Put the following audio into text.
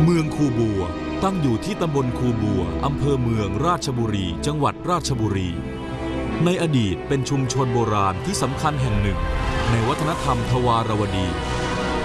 เมืองคูบัวตั้งอยู่ที่ตำบลคูบัวอำเภอเมืองราชบุรีจังหวัดราชบุรีในอดีตเป็นชุมชนโบราณที่สำคัญแห่งหนึ่งในวัฒนธรรมทวารวดี